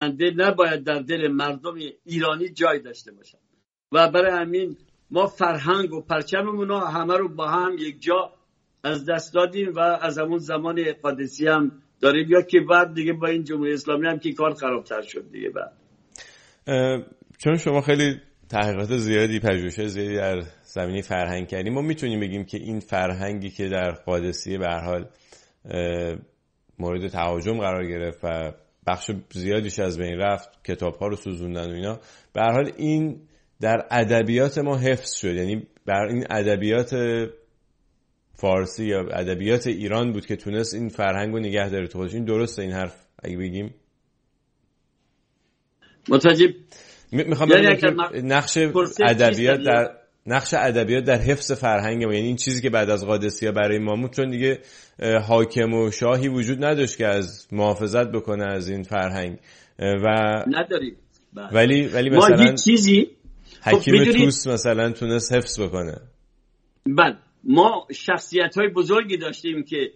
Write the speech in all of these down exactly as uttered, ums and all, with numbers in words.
نباید در دل مردم ایرانی جای داشته باشد و برای همین ما فرهنگ و پرچممون رو همه رو با هم یک جا از دست دادیم و از همون زمان قادسی هم داریم، یا که بعد دیگه با این جمهوری اسلامی هم که کار خرابتر شد دیگه. بعد چون شما خیلی تحقیقات زیادی، پژوهش زیادی در زمینه فرهنگ کردیم، ما میتونیم بگیم که این فرهنگی که در قادسیه به هر حال مورد تهاجم قرار گرفت و بخش زیادیش از بین رفت، کتاب‌ها رو سوزوندن و اینا، به هر حال این در ادبیات ما حفظ شد، یعنی بر این ادبیات فارسی یا ادبیات ایران بود که تونست این فرهنگ رو نگه داره تو خودش. این درسته این حرف اگه بگیم؟ متوجه میخوام بگم که نقش ادبیات در نقش ادبیات در حفظ فرهنگ ما، یعنی این چیزی که بعد از قادسیه برای ما، چون دیگه حاکم و شاهی وجود نداشت که از محافظت بکنه از این فرهنگ و نداریم، ولی ولی مثلا چیزی حکیم توس مثلا تونست حفظ بکنه. بله ما شخصیت‌های بزرگی داشتیم که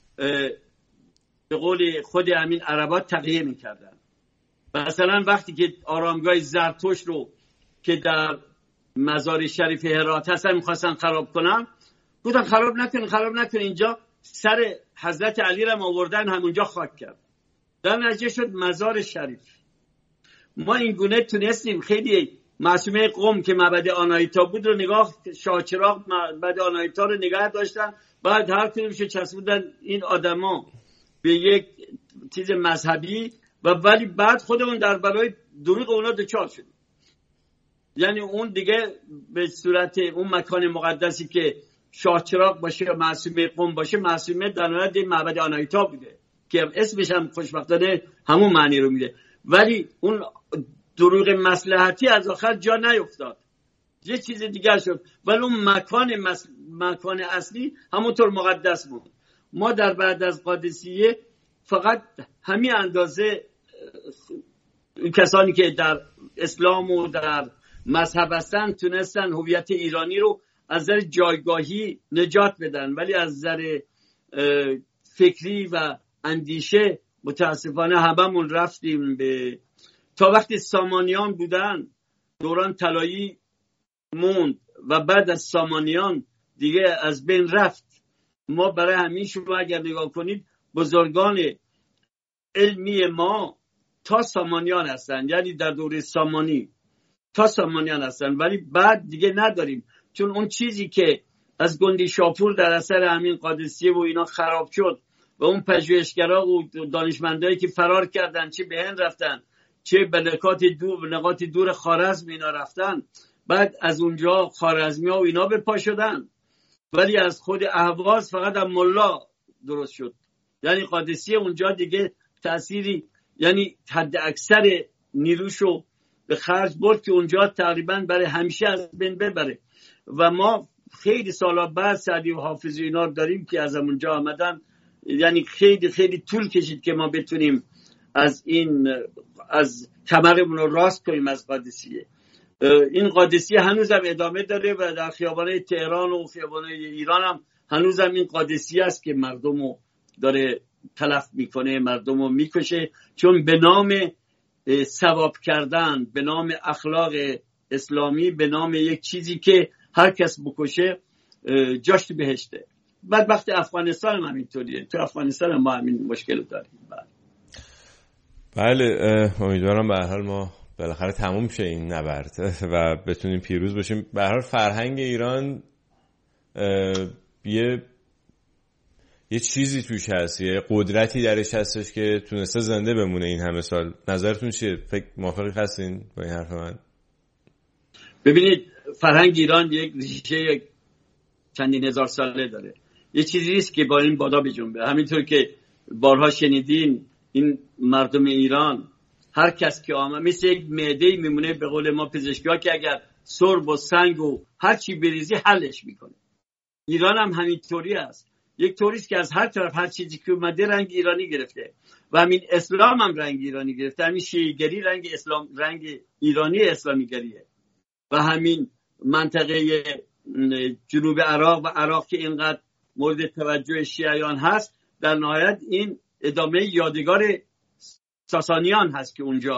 به قول خود همین عربات تقیه می‌کردن. مثلا وقتی که آرامگاه زرتشت رو که در مزار شریف هرات هستن می‌خواستن خراب کنن، گفتن خراب نکنین خراب نکنین، اینجا سر حضرت علی رو آوردن همونجا خاک کرد، در نتیجه شد مزار شریف. ما این گونه تونستیم خیلی معصومه قم که معبد آناهیتا بود رو نگاه، شاهچراغ معبد آناهیتا رو نگاه داشتن، بعد هر کدومش چسبوندن این آدما به یک چیز مذهبی و ولی بعد خودمون در برای دروغ اونا دچار شدیم. یعنی اون دیگه به صورت اون مکان مقدسی که شاهچراغ باشه یا معصومه قم باشه، معصومه در نهایت معبد آناهیتا بوده که اسمش هم خوشبختانه همون معنی رو میده، ولی اون دروغ مصلحتی از آخر جا نیفتاد، یه چیز دیگر شد، ولی اون مکان مس... مکان اصلی همونطور مقدس بود. ما در بعد از قادسیه فقط همین اندازه کسانی که در اسلام و در مذهب هستن تونستن هویت ایرانی رو از نظر جایگاهی نجات بدن، ولی از نظر فکری و اندیشه متاسفانه هممون رفتیم به تا وقتی سامانیان بودن، دوران طلایی موند و بعد از سامانیان دیگه از بین رفت. ما برای همین شما اگر نگاه کنید بزرگان علمی ما تا سامانیان هستن، یعنی در دوره سامانی تا سامانیان هستن، ولی بعد دیگه نداریم، چون اون چیزی که از گندی شاپور در اثر همین قادسیه و اینا خراب شد و اون پژوهشگرا و دانشمندایی که فرار کردن، چه به هند رفتن چه به نقاط دور نقاط دور خوارزم اینا رفتن، بعد از اونجا خوارزمی‌ها و اینا به پا شدن، ولی از خود اهواز فقط هم ملا درست شد. یعنی قادسیه اونجا دیگه تأثیری، یعنی حد اکثر نیروشو به خرج برد که اونجا تقریبا برای همیشه از بین ببره. و ما خیلی سالا بعد سعدی و حافظ اینا داریم که از اونجا آمدن، یعنی خیلی خیلی طول کشید که ما بتونیم از این از کمرمون رو راست کنیم از قادسیه. این قادسیه هنوز هم ادامه داره و در خیابان‌های تهران و خیابان‌های ایران هم هنوز هم این قادسیه است که مردمو داره تلف میکنه، مردمو میکشه، چون به نام ثواب کردن، به نام اخلاق اسلامی، به نام یک چیزی که هر کس بکشه جاش تو بهشته. بعد وقتی افغانستان هم همینطوریه، تو افغانستان هم ما همین مشکل داریم. بله امیدوارم به هر حال ما بالاخره تموم شه این نبرد و بتونیم پیروز باشیم. به هر حال فرهنگ ایران یه یه چیزی توش هست، یه قدرتی درش هستش که تونسته زنده بمونه این همه سال. نظرتون چیه؟ فکر موافقی هستین با این حرف من؟ ببینید فرهنگ ایران یک ریشه چندین هزار ساله داره، یه چیزی است که با این بادا بجنبه. همینطور که بارها شنیدین این مردم ایران هر کس که آمد مثل یک معده‌ای میمونه، به قول ما پزشکی‌ها، که اگر سرب و سنگ و هر چی بریزی حلش میکنه. ایران هم همینطوری است، یک طوریست که از هر طرف هر چیزی که اومده رنگ ایرانی گرفته و همین اسلام هم رنگ ایرانی گرفته، همین شیعه‌گری رنگ اسلام، رنگ ایرانی اسلامی گریه و همین منطقه جنوب عراق و عراق که اینقدر مورد توجه شیعیان هست، در نهایت این ادامه یادگار ساسانیان هست که اونجا